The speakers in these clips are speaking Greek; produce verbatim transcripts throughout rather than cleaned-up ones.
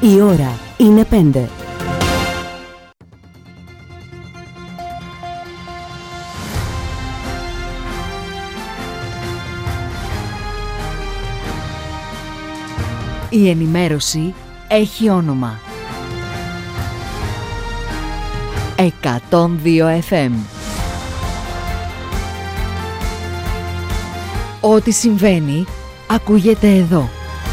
Η ώρα είναι πέντε. Η ενημέρωση έχει όνομα. εκατόν δύο εφ εμ. Ό,τι συμβαίνει, ακούγεται εδώ.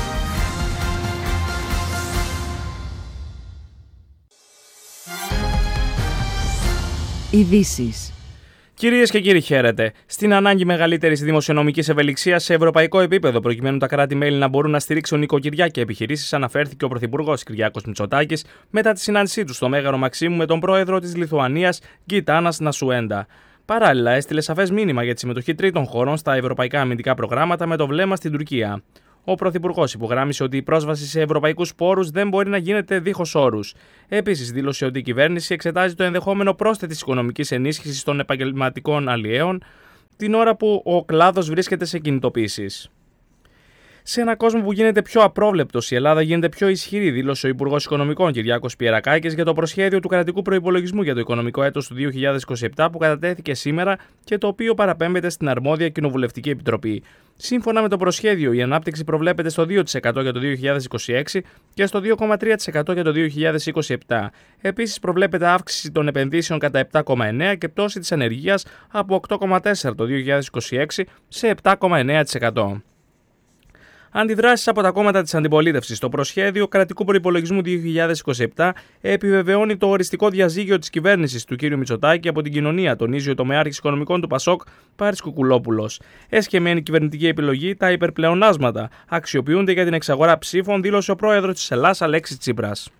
Ειδήσεις. Κυρίες και κύριοι, χαίρετε. Στην ανάγκη μεγαλύτερης δημοσιονομικής ευελιξίας σε ευρωπαϊκό επίπεδο, προκειμένου τα κράτη-μέλη να μπορούν να στηρίξουν νοικοκυριά και επιχειρήσεις, αναφέρθηκε ο Πρωθυπουργός Κυριάκος Μητσοτάκης μετά τη συνάντησή του στο Μέγαρο Μαξίμου με τον πρόεδρο της Λιθουανίας, Γκιτάνας Νασουέντα. Παράλληλα, έστειλε σαφές μήνυμα για τη συμμετοχή τρίτων χωρών στα ευρωπαϊκά αμυντικά προγράμματα με το βλέμμα στην Τουρκία. Ο Πρωθυπουργός υπογράμμισε ότι η πρόσβαση σε ευρωπαϊκούς πόρους δεν μπορεί να γίνεται δίχως όρους. Επίσης, δήλωσε ότι η κυβέρνηση εξετάζει το ενδεχόμενο πρόσθετης οικονομικής ενίσχυσης των επαγγελματικών αλλιέων, την ώρα που ο κλάδος βρίσκεται σε κινητοποίησεις. Σε έναν κόσμο που γίνεται πιο απρόβλεπτος, η Ελλάδα γίνεται πιο ισχυρή, δήλωσε ο Υπουργός Οικονομικών Κυριάκος Πιερακάκης για το προσχέδιο του κρατικού προϋπολογισμού για το οικονομικό έτος του δύο χιλιάδες είκοσι επτά που κατατέθηκε σήμερα και το οποίο παραπέμπεται στην αρμόδια Κοινοβουλευτική Επιτροπή. Σύμφωνα με το προσχέδιο, η ανάπτυξη προβλέπεται στο δύο τοις εκατό για το δύο χιλιάδες είκοσι έξι και στο δύο κόμμα τρία τοις εκατό για το δύο χιλιάδες είκοσι επτά. Επίσης, προβλέπεται αύξηση των επενδύσεων κατά επτά κόμμα εννέα τοις εκατό και πτώση της ανεργίας από οκτώ κόμμα τέσσερα τοις εκατό το δύο χιλιάδες είκοσι έξι σε επτά κόμμα εννέα τοις εκατό. Αντιδράσεις από τα κόμματα της αντιπολίτευσης. Το προσχέδιο κρατικού προϋπολογισμού δύο χιλιάδες είκοσι επτά επιβεβαιώνει το οριστικό διαζύγιο της κυβέρνησης του κ. Μητσοτάκη από την κοινωνία, τονίζει ο τομεάρχης οικονομικών του Πασόκ, Πάρης Κουκουλόπουλος. Εσκεμμένη κυβερνητική επιλογή, τα υπερπλεονάσματα αξιοποιούνται για την εξαγορά ψήφων, δήλωσε ο πρόεδρος της Ελλάδας, Αλέξης Τσίπρας.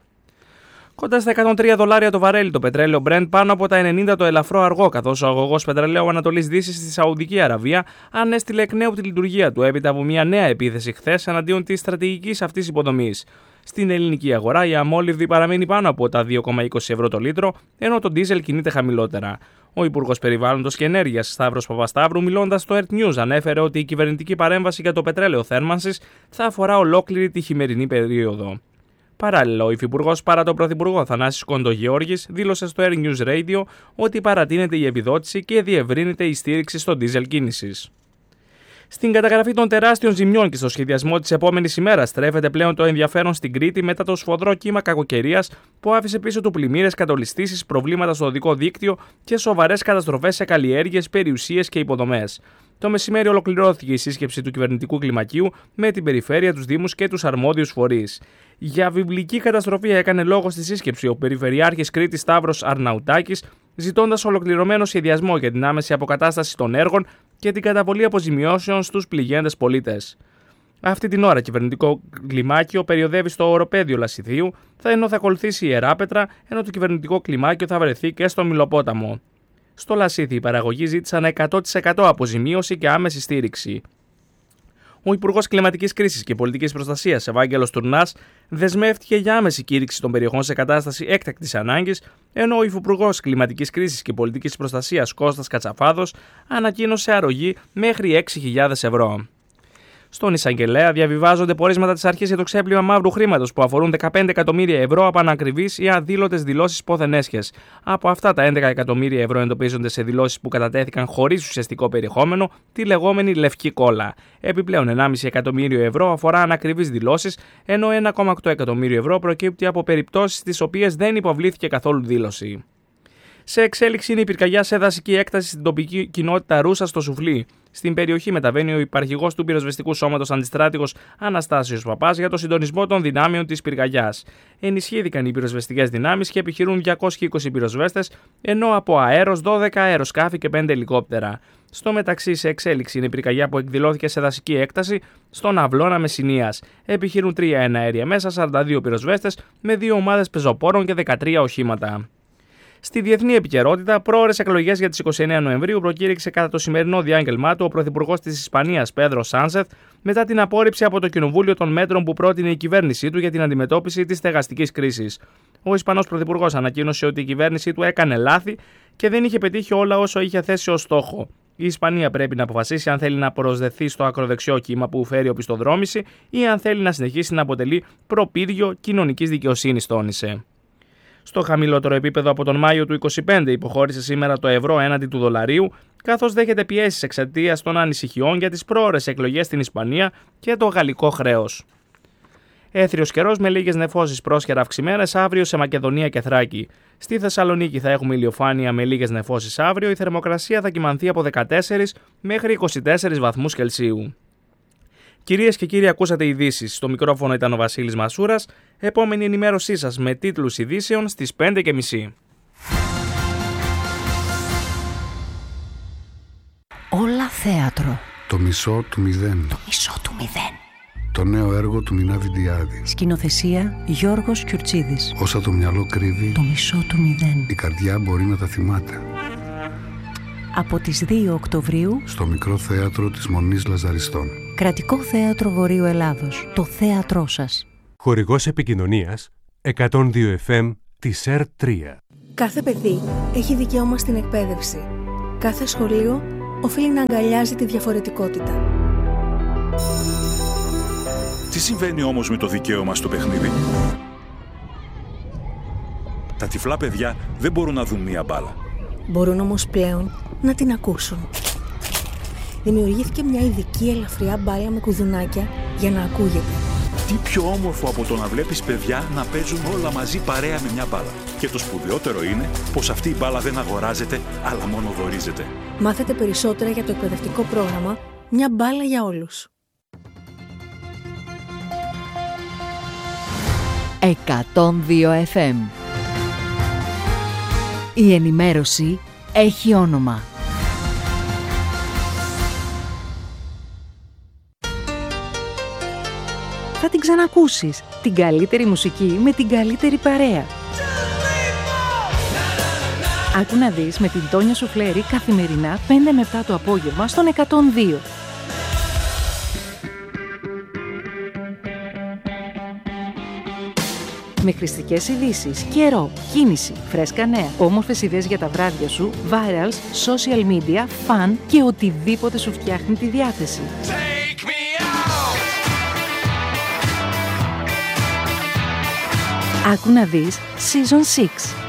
Κοντά στα εκατόν τρία δολάρια το βαρέλι το πετρέλαιο Brent, πάνω από τα ενενήντα το ελαφρό αργό, καθώς ο αγωγός πετρελαίου Ανατολής Δύσης στη Σαουδική Αραβία ανέστηλε εκ νέου τη λειτουργία του έπειτα από μια νέα επίθεση χθες εναντίον της στρατηγικής αυτής υποδομής. Στην ελληνική αγορά η αμόλυβδη παραμένει πάνω από τα δύο κόμμα είκοσι ευρώ το λίτρο, ενώ το ντίζελ κινείται χαμηλότερα. Ο Υπουργός Περιβάλλοντος και Ενέργειας Σταύρος Παπασταύρου, μιλώντας στο Earth News, ανέφερε ότι η κυβερνητική παρέμβαση για το πετρέλαιο θέρμανσης θα αφορά ολόκληρη τη χειμερινή περίοδο. Παράλληλα, ο Υφυπουργός παρά τον Πρωθυπουργό Θανάσης Κοντογεώργης δήλωσε στο Air News Radio ότι παρατείνεται η επιδότηση και διευρύνεται η στήριξη στο ντίζελ κίνησης. Στην καταγραφή των τεράστιων ζημιών και στο σχεδιασμό της επόμενης ημέρας στρέφεται πλέον το ενδιαφέρον στην Κρήτη μετά το σφοδρό κύμα κακοκαιρίας που άφησε πίσω του πλημμύρες, κατολιστήσεις, προβλήματα στο οδικό δίκτυο και σοβαρές καταστροφές σε καλλιέργειες, περιουσίες και υποδομές. Το μεσημέρι ολοκληρώθηκε η σύσκεψη του κυβερνητικού κλιμακίου με την περιφέρεια, τους δήμους και τους αρμόδιους φορείς. Για βιβλική καταστροφή έκανε λόγο στη σύσκεψη ο Περιφερειάρχης Κρήτης Σταύρος Αρναουτάκης, ζητώντας ολοκληρωμένο σχεδιασμό για την άμεση αποκατάσταση των έργων και την καταβολή αποζημιώσεων στους πληγέντες πολίτες. Αυτή την ώρα, κυβερνητικό κλιμάκιο περιοδεύει στο οροπέδιο Λασιθίου, ενώ θα ακολουθήσει η Ιεράπετρα, ενώ το κυβερνητικό κλιμάκιο θα βρεθεί και στο Μιλοπόταμο. Στο Λασίθι, οι παραγωγοί ζήτησαν εκατό τοις εκατό αποζημίωση και άμεση στήριξη. Ο Υπουργός Κλιματικής Κρίσης και Πολιτικής Προστασίας, Ευάγγελος Τουρνάς, δεσμεύτηκε για άμεση κήρυξη των περιοχών σε κατάσταση έκτακτης ανάγκης, ενώ ο Υφυπουργός Κλιματικής Κρίσης και Πολιτικής Προστασίας, Κώστας Κατσαφάδος, ανακοίνωσε αρρωγή μέχρι έξι χιλιάδες ευρώ. Στον εισαγγελέα διαβιβάζονται πορίσματα της αρχής για το ξέπλυμα μαύρου χρήματος που αφορούν δεκαπέντε εκατομμύρια ευρώ από ανακριβείς ή αδήλωτες δηλώσεις πόθεν έσχες. Από αυτά, τα έντεκα εκατομμύρια ευρώ εντοπίζονται σε δηλώσεις που κατατέθηκαν χωρίς ουσιαστικό περιεχόμενο, τη λεγόμενη λευκή κόλλα. Επιπλέον, ενάμιση εκατομμύριο ευρώ αφορά ανακριβείς δηλώσεις, ενώ ένα κόμμα οκτώ εκατομμύριο ευρώ προκύπτει από περιπτώσεις στις οποίες δεν υποβλήθηκε καθόλου δήλωση. Σε εξέλιξη είναι η πυρκαγιά σε δασική έκταση στην τοπική κοινότητα Ρούσα στο Σουφλί. Στην περιοχή μεταβαίνει ο υπαρχηγός του πυροσβεστικού σώματος αντιστράτηγος Αναστάσιος Παπάς για το συντονισμό των δυνάμεων της πυρκαγιάς. Ενισχύθηκαν οι πυροσβεστικές δυνάμεις και επιχειρούν διακόσιοι είκοσι πυροσβέστες, ενώ από αέρος δώδεκα αεροσκάφη και πέντε ελικόπτερα. Στο μεταξύ, σε εξέλιξη είναι η πυρκαγιά που εκδηλώθηκε σε δασική έκταση στον Αυλώνα Μεσσηνίας. Επιχειρούν τρία εναέρια μέσα, σαράντα δύο πυροσβέστες με δύο ομάδες πεζοπόρων και δεκατρία οχήματα. Στη διεθνή επικαιρότητα, πρόωρες εκλογές για τις είκοσι εννέα Νοεμβρίου προκήρυξε κατά το σημερινό διάγγελμά του ο Πρωθυπουργός της Ισπανίας, Πέδρο Σάνσεθ, μετά την απόρριψη από το Κοινοβούλιο των μέτρων που πρότεινε η κυβέρνησή του για την αντιμετώπιση της στεγαστικής κρίσης. Ο Ισπανός Πρωθυπουργός ανακοίνωσε ότι η κυβέρνησή του έκανε λάθη και δεν είχε πετύχει όλα όσα είχε θέσει ως στόχο. Η Ισπανία πρέπει να αποφασίσει αν θέλει να προσδεθεί στο ακροδεξιό κύμα που φέρει οπισθοδρόμηση ή αν θέλει να συνεχίσει να αποτελεί προπύργιο κοινωνικής δικαιοσύνης, τόνισε. Στο χαμηλότερο επίπεδο από τον Μάιο του είκοσι πέντε υποχώρησε σήμερα το ευρώ έναντι του δολαρίου, καθώς δέχεται πιέσεις εξαιτίας των ανησυχιών για τις πρόωρες εκλογές στην Ισπανία και το γαλλικό χρέος. Έθριος καιρός με λίγες νεφώσεις πρόσχερα αυξημένες αύριο σε Μακεδονία και Θράκη. Στη Θεσσαλονίκη θα έχουμε ηλιοφάνεια με λίγες νεφώσεις αύριο, η θερμοκρασία θα κυμανθεί από δεκατέσσερις μέχρι είκοσι τέσσερις βαθμούς Κελσίου. Κυρίες και κύριοι, ακούσατε ειδήσεις. Στο μικρόφωνο ήταν ο Βασίλης Μασούρας. Επόμενη ενημέρωσή σας με τίτλους ειδήσεων στις πέντε και μισή. Όλα θέατρο. Το μισό του μηδέν. Το μισό του μηδέν. Το νέο έργο του Μινά Βιντιάδη. Σκηνοθεσία Γιώργος Κιουρτσίδης. Όσα το μυαλό κρύβει, το μισό του μηδέν. η καρδιά μπορεί να τα θυμάται. Από τις δύο Οκτωβρίου στο μικρό θέατρο της Μονής Λαζαριστών. Κρατικό Θέατρο Βορείου Ελλάδος. Το θέατρό σας. Χορηγός επικοινωνίας εκατόν δύο εφ εμ της ΕΡ τρία. Κάθε παιδί έχει δικαίωμα στην εκπαίδευση. Κάθε σχολείο οφείλει να αγκαλιάζει τη διαφορετικότητα. Τι συμβαίνει όμως με το δικαίωμα στο παιχνίδι? Τα τυφλά παιδιά δεν μπορούν να δουν μία μπάλα. Μπορούν όμως πλέον να την ακούσουν. Δημιουργήθηκε μια ειδική ελαφριά μπάλα με κουδουνάκια για να ακούγεται. Τι πιο όμορφο από το να βλέπεις παιδιά να παίζουν όλα μαζί παρέα με μια μπάλα. Και το σπουδαιότερο είναι πως αυτή η μπάλα δεν αγοράζεται, αλλά μόνο δωρίζεται. Μάθετε περισσότερα για το εκπαιδευτικό πρόγραμμα «Μια μπάλα για όλους». εκατόν δύο εφ εμ. Η ενημέρωση έχει όνομα. Θα την ξανακούσεις. Την καλύτερη μουσική με την καλύτερη παρέα. Άκου να δεις με την Τόνια Σουφλέρη καθημερινά πέντε με επτά το απόγευμα στον εκατόν δύο. Με χρηστικές ειδήσεις, καιρό, κίνηση, φρέσκα νέα, όμορφες ιδέες για τα βράδια σου, virals, social media, fun και οτιδήποτε σου φτιάχνει τη διάθεση. Άκου να δεις Season έξι.